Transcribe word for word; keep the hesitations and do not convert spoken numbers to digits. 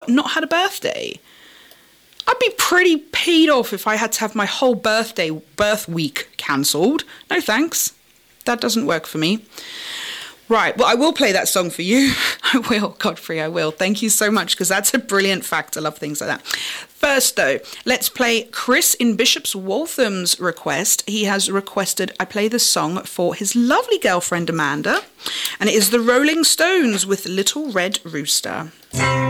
not had a birthday. I'd be pretty paid off if I had to have my whole birthday, birth week cancelled. No thanks. That doesn't work for me. Right, well, I will play that song for you. I will, Godfrey, I will. Thank you so much, because that's a brilliant fact. I love things like that. First, though, let's play Chris in Bishop's Waltham's request. He has requested I play the song for his lovely girlfriend, Amanda, and it is the Rolling Stones with Little Red Rooster.